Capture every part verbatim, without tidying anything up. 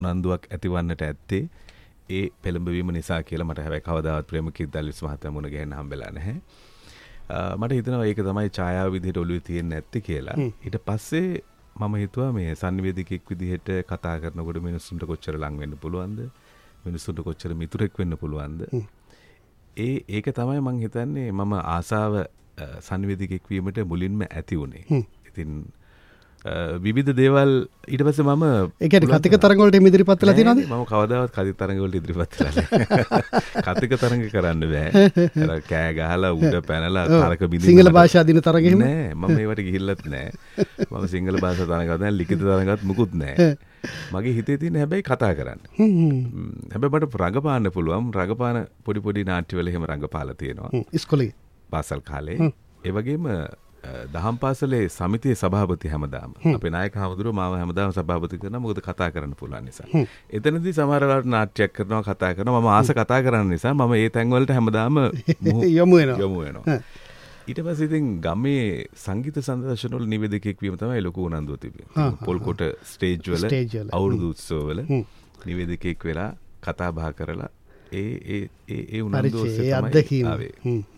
උනන්දුවක් ඇතිවන්නට ඇත්තේ ඒ පෙළඹවීම නිසා කියලා මට හැබැයි කවදාවත් ප්‍රේමකීර්ති දල්විස් මහත්තයා මුණ ගැහෙන්න හම්බෙලා නැහැ. මට හිතෙනවා ඒක තමයි ඡායාව විදිහට ඔළුවේ තියෙන්නේ නැත්තේ කියලා. ඊට පස්සේ මම හිතුවා මේ සංවේදිකෙක් විදිහට කතා කරනකොට මිනිස්සුන්ට කොච්චර ලං වෙන්න පුළුවන්ද? මිනිස්සුන්ට කොච්චර මිතුරෙක් වෙන්න පුළුවන්ද? ඒ ඒක තමයි මම හිතන්නේ මම ආසාව සංවේදිකෙක් වීමට මුලින්ම ඇති වුණේ. ඉතින් විවිධ දේවල් ඊට පස්සේ මම ඒ කියන්නේ කතික තරඟ වලට ඉදිරිපත් වෙලා තියෙනවද? මම කවදාවත් කතික තරඟ වලට ඉදිරිපත් වෙලා නැහැ. කතික තරඟ කරන්න බෑ. අර කෑ ගහලා උඩ පැනලා තරක බින්දින්න සිංහල භාෂා දින තරඟ එහෙම නෑ. මම ඒවට ගිහිල්ලත් නෑ. මම සිංහල භාෂා තරඟවත් නෑ, ලිඛිත තරඟවත් මුකුත් නෑ. මගේ හිතේ තියෙන හැබැයි කතා කරන්න. හැබැයි මට රඟපාන්න පුළුවන්. රඟපාන පොඩි පොඩි නාට්‍යවල එහෙම රඟපාලා තියෙනවා. ඉස්කෝලේ පාසල් කාලේ. ඒ වගේම දහම් පාසලේ සමිතියේ සභාපති හැමදාම අපේ නායක හමුදුරුවෝ මාව හැමදාම සභාපති කරනවා මොකද කතා කරන්න පුළුවන් නිසා. එතනදී සමහර වෙලාවට නාට්‍යයක් කරනවා කතා කරනවා මම ආස කතා කරන්න නිසා මම ඒ තැන් වලට හැමදාම යමු වෙනවා. යමු වෙනවා. ඊට පස්සේ ඉතින් ගමේ සංගීත සංදර්ශන වල නිවේදකයෙක් වීම තමයි ලොකු උනන්දුව තිබෙන්නේ. පොල්කොට ස්ටේජ් වල අවුරුදු උත්සව වල නිවේදකයෙක් වෙලා කතා බහ කරලා ඒ ඒ ඒ ඒ උනන්දුව තමයි ආවේ.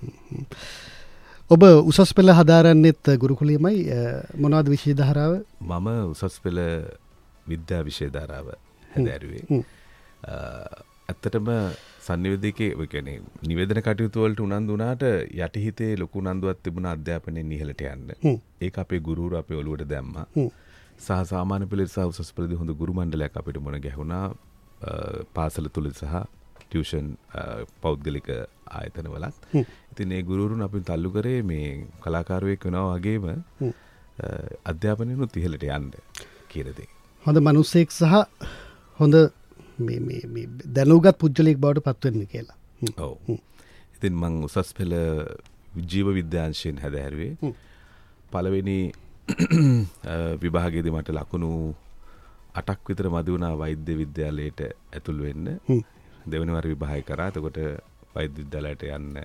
ඔබ උසස් පෙළ හදාරන්නෙත් ගුරුකුලයේමයි මොනවද විෂය ධාරාව? මම උසස් පෙළ විද්‍යා විෂය ධාරාව හැදෑරුවේ. ඇත්තටම සංනිවේදකයේ ඒ කියන්නේ නිවේදන කටයුතු වලට උනන්දු වුණාට යටිහිතේ ලොකු උනන්දුවක් තිබුණා අධ්‍යාපනයෙන් ඉහළට යන්න. ඒක අපේ ගුරුවරු අපේ ඔළුවට දැම්මා. සහ සාමාන්‍ය පෙළේ සහ උසස් පෙළේදී හොඳ ගුරු මණ්ඩලයක් අපිට මුණ ගැහුණා. පාසල තුල සහ ටියුෂන් පෞද්ගලික ආයතනවලත්. ඉතින් ඒ ගුරුවරුන් අපිට තල්ලු කරේ මේ කලාකාරයෙක් වෙනවා වගේම අධ්‍යාපනයනොත් ඉහළට යන්න කියන දේ. හොඳ මිනිසෙක් සහ හොඳ මේ මේ මේ දැනුගත් පුජ්‍යලෙක් බවට පත් වෙන්න කියලා. ඔව්. ඉතින් මම උසස් පෙළ ජීව විද්‍යාංශයෙන් හැදෑරුවේ. පළවෙනි විභාගයේදී මට ලකුණු අටක් විතර මදි වුණා වෛද්‍ය විද්‍යාලයට ඇතුල් වෙන්න. දෙවෙනි වර විභාගය කරා. එතකොට වෛද්‍ය විද්‍යාලයට යන්න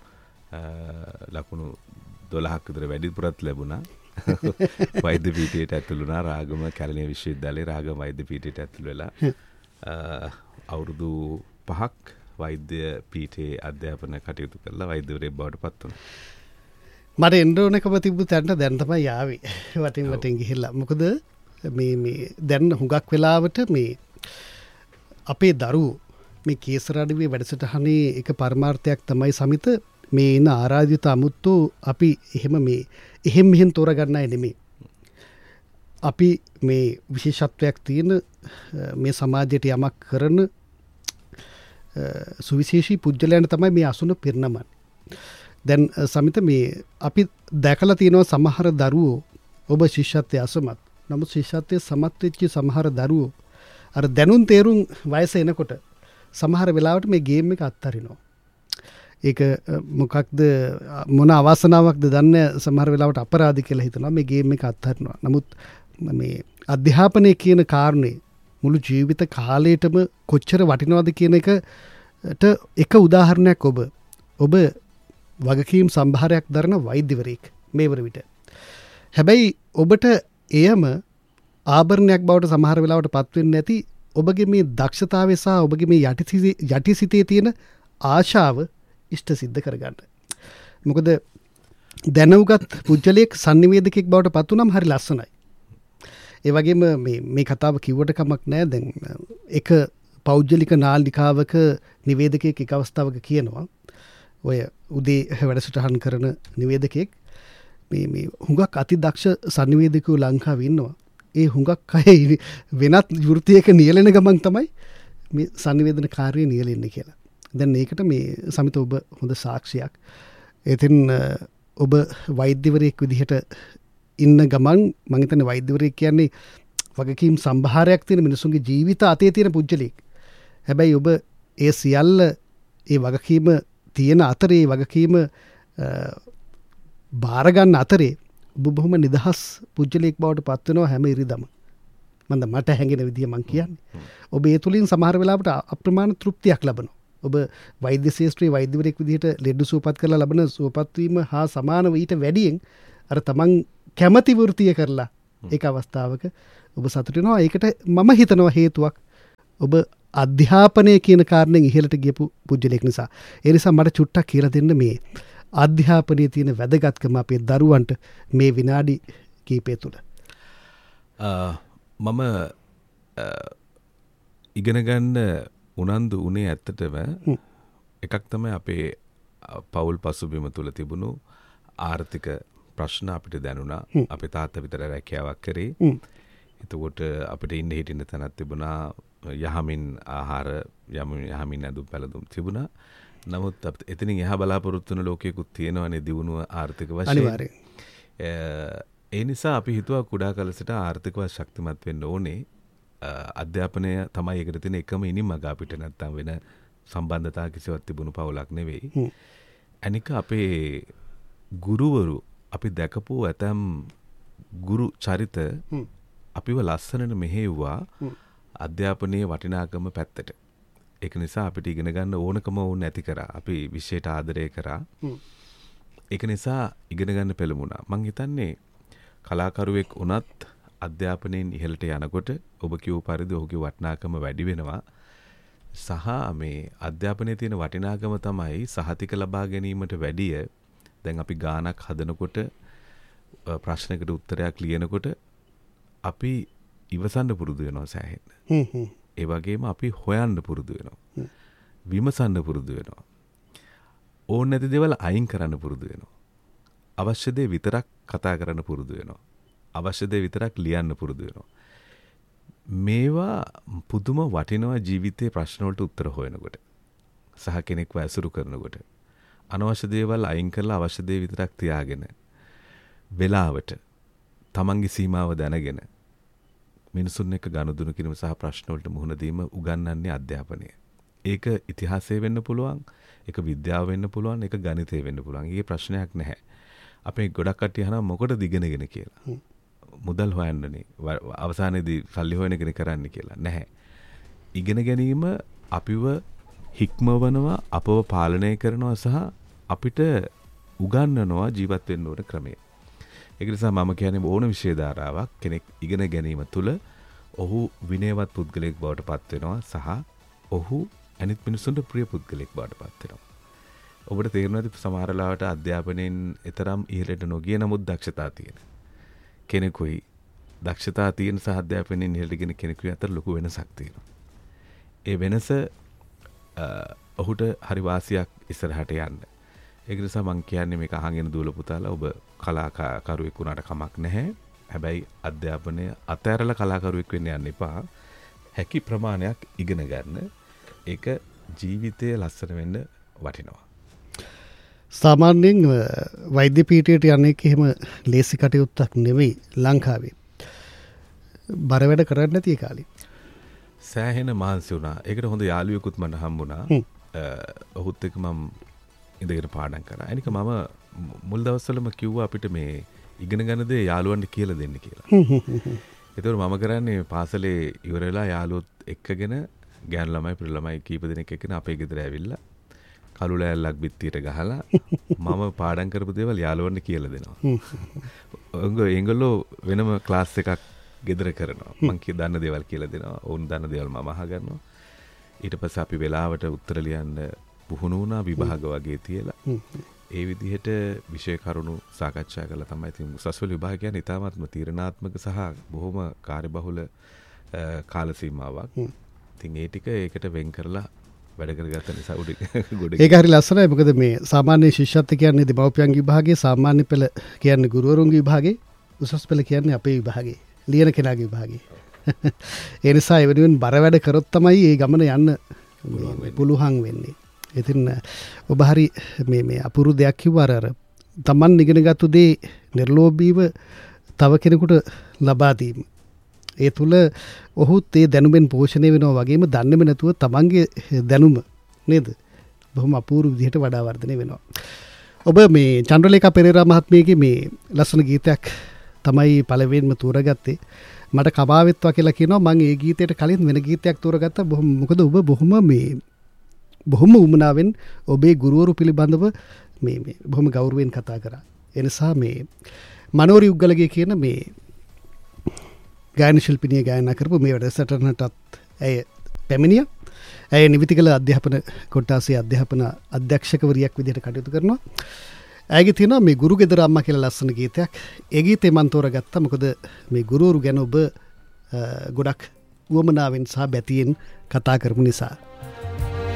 ලකුණු දොළහක් විතර වැඩිපුරත් ලැබුණා. වෛද්‍ය පීඨයට ඇතුළු වුණා. රාගම කැලණිය විශ්වවිද්‍යාලයේ රාගම වෛද්‍ය පීඨයට ඇතුළු වෙලා අවුරුදු පහක් වෛද්‍ය පීඨයේ අධ්‍යාපන කටයුතු කරලා වෛද්‍යවරයෙක් බවට පත් වුණා. මට එන්න ඕනකම තිබ්බ තැනට දැන් තමයි ආවේ. වටින් වටින් ගිහිල්ලා. මොකද මේ මේ දැන් හුඟක් වෙලාවට මේ අපේ දරුවෝ මේ කේසරාඩුවේ වැඩසටහනේ එක පරමාර්ථයක් තමයි සමිත මේ ඉන්න ආරාධිත අමුත්තු අපි එහෙම මේ එහෙම මෙහෙම තෝරගන්න අය නෙමෙයි. අපි මේ විශේෂත්වයක් තියෙන මේ සමාජයට යමක් කරන සුවිශේෂී පුජ්‍යලයන්ට තමයි මේ අසුන පිරිනමන්නේ. දැන් සමිත මේ අපි දැකලා තියෙනවා සමහර දරුවෝ ඔබ ශිෂ්‍යත්වයේ අසමත්. නමුත් ශිෂ්‍යත්වයේ සමත් වෙච්ච සමහර දරුවෝ අර දැනුම් තේරුම් වයස එනකොට සමහර වෙලාවට මේ ගේම් එක අත්හරිනවා. ඒක මොකක්ද මොන අවාසනාවක්ද දන්නේ සමහර වෙලාවට අපරාධ කියලා හිතනවා මේ ගේම් එක අත්හරිනවා. නමුත් මේ අධ්‍යාපනය කියන කාරණේ මුළු ජීවිත කාලයටම කොච්චර වටිනවද කියන එකට එක උදාහරණයක් ඔබ ඔබ වගකීම් සම්භාරයක් දරන වෛද්‍යවරයෙක් මේ වර විට. හැබැයි ඔබට එයම ආභරණයක් බවට සමහර වෙලාවට පත් වෙන්නේ නැති ඔබගේ මේ දක්ෂතාවය සහ ඔබගේ මේ යටි යටි සිතේ තියෙන ආශාව ඉෂ්ට සිද්ධ කරගන්න. මොකද දැනුගත් පුජ්‍යලෙක් සංනිවේදකෙක් බවට පත් වුණාම හරි ලස්සනයි. ඒ වගේම මේ මේ කතාව කිව්වට කමක් නැහැ. දැන් එක පෞද්ගලික නාලිකාවක නිවේදකයෙක් එක අවස්ථාවක කියනවා ඔය උදේ වැඩසටහන් කරන නිවේදකයෙක් මේ මේ හුඟක් අතිදක්ෂ සංනිවේදකයෝ ලංකාවේ ඉන්නවා. ඒ හුඟක් අය වෙනත් වෘත්තියක නියැලෙන ගමන් තමයි මේ සංනිවේදන කාර්යය නියැලෙන්නේ කියලා. දැන් මේකට මේ සමිත ඔබ හොඳ සාක්ෂියක්. ඉතින් ඔබ වෛද්‍යවරයෙක් විදිහට ඉන්න ගමන් මම හිතන්නේ වෛද්‍යවරයෙක් කියන්නේ වගකීම් සම්භාරයක් තියෙන මිනිසුන්ගේ ජීවිත අතේ තියෙන පුජ්‍යලෙක්. හැබැයි ඔබ ඒ සියල්ල ඒ වගකීම තියෙන අතරේ වගකීම බාර ගන්න අතරේ ඔබ බොහොම නිදහස් පුජ්‍යලෙක් බවට පත් වෙනවා හැම ඉරිදම. මන්ද මට හැඟෙන විදිය මං කියන්නේ. ඔබ ඒ තුලින් සමහර වෙලාවට අප්‍රමාණ තෘප්තියක් ලබනවා. ඔබ වෛද්‍ය ශාස්ත්‍රයේ වෛද්‍යවරයෙක් විදිහට ලෙඩ සුවපත් කරලා ලබන සුවපත් වීම හා සමානව ඊට වැඩියෙන් අර තමන් කැමැති වෘත්තිය කරලා ඒක අවස්ථාවක ඔබ සතුට වෙනවා. ඒකට මම හිතනවා හේතුවක් ඔබ අධ්‍යාපනය කියන කාරණයෙන් ඉහළට ගියපු පුද්ගලයෙක් නිසා. ඒ නිසා මට චුට්ටක් කියලා දෙන්න මේ අධ්‍යාපනයේ තියෙන වැදගත්කම අපේ දරුවන්ට මේ විනාඩි කීපය තුළ. මම ඉගෙන ගන්න උනන්දු උනේ ඇත්තටම එකක් තමයි අපේ පවුල් පසුබිම තුළ තිබුණු ආර්ථික ප්‍රශ්න අපිට දැනුණා. අපේ තාත්තා විතර රැකියාවක් කරේ. එතකොට අපිට ඉන්න හිටින්න තැනක් තිබුණා. යහමින් ආහාර යමින් යහමින් ඇඳුම් පැළඳුම් තිබුණා. නමුත් එතනින් එහා බලාපොරොත්තු වෙන ලෝකයකුත් තියෙනවානේ දියුණුව ආර්ථික වශයෙන්. අනිවාර්යයෙන්. ඒ නිසා අපි හිතුවා කුඩා කාලේ සිට ආර්ථිකව ශක්තිමත් වෙන්න ඕනේ. අධ්‍යාපනය තමයි ඒකට තියෙන එකම ඉනිමඟ අපිට නැත්තම් වෙන සම්බන්ධතා කිසිවක් තිබුණු පවුලක් නෙවෙයි. අනික අපේ ගුරුවරු අපි දැකපු ඇතම් ගුරු චරිත අපිව ලස්සනට මෙහෙයුවා අධ්‍යාපනයේ වටිනාකම පැත්තට. ඒක නිසා අපිට ඉගෙන ගන්න ඕනකම වුණ නැති කරා. අපි විෂයට ආදරය කරා. ඒක නිසා ඉගෙන ගන්න පෙළඹුණා. මං හිතන්නේ කලාකරුවෙක් වුණත් අධ්‍යාපනයෙන් ඉහළට යනකොට ඔබ කියූ පරිදි ඔහුගේ වටිනාකම වැඩි වෙනවා. සහ මේ අධ්‍යාපනයේ තියෙන වටිනාකම තමයි සහතික ලබා ගැනීමට වැඩිය. දැන් අපි ගානක් හදනකොට ප්‍රශ්නකට උත්තරයක් ලියනකොට අපි ඉවසන්න පුරුදු වෙනවා සෑහෙන්න. ඒ වගේම අපි හොයන්න පුරුදු වෙනවා. විමසන්න පුරුදු වෙනවා. ඕන නැති දේවල් අයින් කරන්න පුරුදු වෙනවා. අවශ්‍ය දේ විතරක් කතා කරන්න පුරුදු වෙනවා. අවශ්‍ය දේ විතරක් ලියන්න පුරුදු වෙනවා. මේවා පුදුම වටිනවා ජීවිතේ ප්‍රශ්න වලට උත්තර හොයනකොට. සහ කෙනෙක්ව ඇසුරු කරනකොට. අනවශ්‍ය දේවල් අයින් කරලා අවශ්‍ය දේ විතරක් තියාගෙන වෙලාවට තමන්ගේ සීමාව දැනගෙන මිනිසුන් එක්ක ගනුදෙනු කිරීම සහ ප්‍රශ්න වලට මුහුණ දීම උගන්වන්නේ අධ්‍යාපනය. ඒක ඉතිහාසය වෙන්න පුළුවන්, ඒක විද්‍යාව වෙන්න පුළුවන්, ඒක ගණිතය වෙන්න පුළුවන්. ඊගේ ප්‍රශ්නයක් නැහැ. අපේ ගොඩක් කට්ටිය අහනවා මොකටද ඉගෙනගෙන කියලා. මුදල් හොයන්නනේ. අවසානයේදී සල්ලි හොයන කෙනෙක් කරන්නේ කියලා. නැහැ. ඉගෙන ගැනීම අපිව හික්මවනවා, අපව පාලනය කරනවා සහ අපිට උගන්වනවා ජීවත් වෙන්න ඕන ක්‍රමය. ඒක නිසා මම කියන්නේ ඕන විෂය ධාරාවක් කෙනෙක් ඉගෙන ගැනීම තුළ ඔහු විනයවත් පුද්ගලයෙක් බවට පත් වෙනවා සහ ඔහු අනිත් මිනිසුන්ට ප්‍රිය පුද්ගලයෙක් බවට පත් වෙනවා. ඔබට තේරෙනවද සමහර ලාවට අධ්‍යාපනයෙන් තරම් ඉහළට නොගිය නමුත් දක්ෂතා තියෙන කෙනෙකුයි දක්ෂතා තියෙන සහ අධ්‍යාපනයෙන් ඉහළට ගෙන කෙනෙකුයි අතර ලොකු වෙනසක් තියෙනවා. ඒ වෙනස ඔහුට හරි වාසියක් ඉස්සරහට යන්න. ඒක නිසා මම කියන්නේ මේක අහගෙන දුවල පුතාලා ඔබ කලාකරුවෙක් වුණාට කමක් නැහැ. හැබැයි අධ්‍යාපනය අතෑරලා කලාකරුවෙක් වෙන්න යන්න එපා. හැකි ප්‍රමාණයක් ඉගෙන ගන්න. ඒක ජීවිතය ලස්සන වෙන්න වටිනවා. සාමාන්‍යයෙන් වෛද්‍ය පීඨයට යන්නේ එහෙම ලේසි කටයුත්තක් නෙවෙයි ලංකාවේ. බර වැඩ කරන්නේ නැති කාලේ. සෑහෙන මහන්සි වුණා. ඒකට හොඳ යාළුවෙකුත් මට හම්බුණා. ඔහුත් එක්ක මම ඉඳගෙන පාඩම් කරා. අනික මම මුල් දවස්වලම කිව්වා අපිට මේ ඉගෙන ගන්න දේ යාළුවන්ට කියලා දෙන්න කියලා. ඒතකොට මම කරන්නේ පාසලේ ඉවර වෙලා යාළුවොත් එක්කගෙන ගෑනු ළමයි පිරි ළමයි කීප දෙනෙක් එක්කන අපේ ගෙදර ඇවිල්ලා කළු ලෑල්ලක් බිත්තියට ගහලා මම පාඩම් කරපු දේවල් යාළුවන්ට කියලා දෙනවා. ඒගොල්ලෝ වෙනම ක්ලාස් එකක් ගෙදර කරනවා. මම කී දන්න දේවල් කියලා දෙනවා. ඕන් දන්න දේවල් මම අහගන්නවා. ඊට පස්සේ අපි වෙලාවට උත්තර ලියන්න පුහුණු වුණා විභාග වගේ තියලා. ඒ විදිහට විෂය කරුණු සාකච්ඡා කරලා තමයි ඉතින් උසස් පෙළ විභාග කියන්නේ ඉතාමත්ම තීරණාත්මක සහ බොහොම කාර්යබහුල කාල සීමාවක්. ඉතින් ඒ ටික ඒකට වෙන් කරලා වැඩ කරගත්ත නිසා උඩ ගොඩ ඒක හරි ලස්සනයි. මොකද මේ සාමාන්‍ය ශිෂ්‍යත්ව කියන්නේ දෙමව්පියන්ගේ විභාගයේ, සාමාන්‍ය පෙළ කියන්නේ ගුරුවරුන්ගේ විභාගයේ, උසස් පෙළ කියන්නේ අපේ විභාගයේ, ලියන කෙනාගේ විභාගයේ. ඒ නිසා ඒ වෙනුවෙන් බර වැඩ කරොත් තමයි මේ ගමන යන්න පුළුවන් වෙන්නේ. ඉතින් ඔබ හරි මේ මේ අපුරු දෙයක් කිව්වා අර තමන් ඉගෙනගත්තු දේ නිර්ලෝභීව තව කෙනෙකුට ලබා දීම. ඒ තුල ඔහුත් ඒ දැනුමෙන් පෝෂණය වෙනවා වගේම දන්නේම නැතුව තමන්ගේ දැනුම නේද බොහොම අපූර්ව විදිහට වඩා වර්ධනය වෙනවා. ඔබ මේ චන්ද්‍රලේඛා පෙරේරා මහත්මියගේ මේ ලස්සන ගීතයක් තමයි පළවෙනිම තෝරගත්තේ. මට කබාවෙත්වා කියලා කියනවා. මම ඒ ගීතයට කලින් වෙන ගීතයක් තෝරගත්තා. බොහොම මොකද ඔබ බොහොම මේ බොහොම උමනාවෙන් ඔබේ ගුරුවරු පිළිබඳව මේ මේ බොහොම ගෞරවයෙන් කතා කරා. ඒ නිසා මේ මනෝරි උග්ගලගේ කියන මේ ගායන ශිල්පිනිය ගායනා කරපු මේ වැඩසටහනටත් ඇය පැමිණිය. ඇය නිවිති කළ අධ්‍යාපන කොට්ටාසේ අධ්‍යාපන අධ්‍යක්ෂකවරියක් විදිහට කටයුතු කරනවා. ඇගේ තියෙනවා මේ ගුරු ගෙදර අම්මා කියලා ලස්සන ගීතයක්. ඒ ගීතේ මම තෝරගත්තා. මොකද මේ ගුරුවරු ගැන ඔබ ගොඩක් උවමනාවෙන් සහ බැතියෙන් කතා කරපු නිසා.